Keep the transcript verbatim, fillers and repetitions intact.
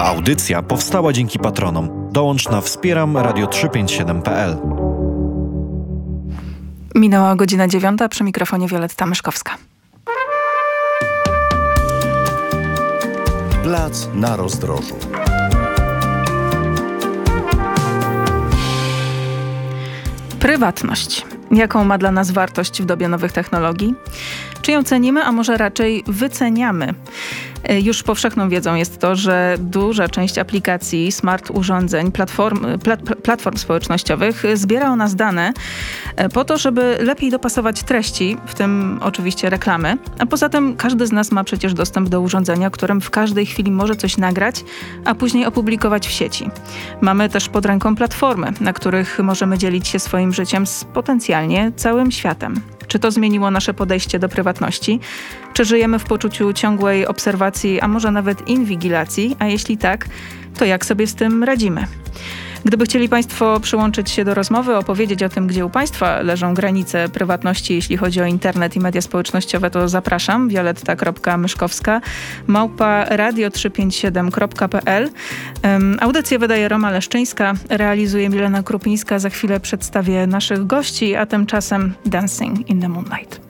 Audycja powstała dzięki patronom. Dołącz na wspieram radio trzysta pięćdziesiąt siedem kropka p l. Minęła godzina dziewiąta, przy mikrofonie Wioletta Myszkowska. Plac na rozdrożu. Prywatność. Jaką ma dla nas wartość w dobie nowych technologii? Czy ją cenimy, a może raczej wyceniamy? Już powszechną wiedzą jest to, że duża część aplikacji, smart urządzeń, platform, plat, platform społecznościowych zbiera o nas dane po to, żeby lepiej dopasować treści, w tym oczywiście reklamy. A poza tym każdy z nas ma przecież dostęp do urządzenia, którym w każdej chwili może coś nagrać, a później opublikować w sieci. Mamy też pod ręką platformy, na których możemy dzielić się swoim życiem z potencjalnie całym światem. Czy to zmieniło nasze podejście do prywatności? Czy żyjemy w poczuciu ciągłej obserwacji, a może nawet inwigilacji? A jeśli tak, to jak sobie z tym radzimy? Gdyby chcieli Państwo przyłączyć się do rozmowy, opowiedzieć o tym, gdzie u Państwa leżą granice prywatności, jeśli chodzi o internet i media społecznościowe, to zapraszam. Wioletta kropka myszkowska małpa radio trzysta pięćdziesiąt siedem kropka p l. Um, audycję wydaje Roma Leszczyńska, realizuje Milena Krupińska. Za chwilę przedstawię naszych gości, a tymczasem Dancing in the Moonlight.